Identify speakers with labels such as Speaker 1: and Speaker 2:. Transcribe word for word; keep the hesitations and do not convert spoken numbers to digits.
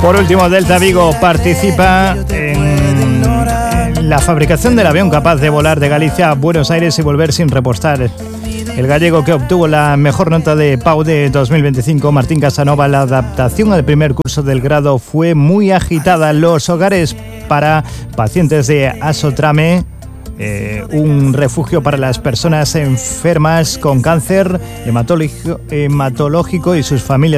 Speaker 1: Por último, Delta Vigo participa en, en la fabricación del avión capaz de volar de Galicia a Buenos Aires y volver sin repostar. El gallego que obtuvo la mejor nota de P A U de dos mil veinticinco, Martín Casanova. La adaptación al primer curso del grado fue muy agitada. Los hogares para pacientes de Asotrame, Eh, un refugio para las personas enfermas con cáncer hematológico, hematológico y sus familias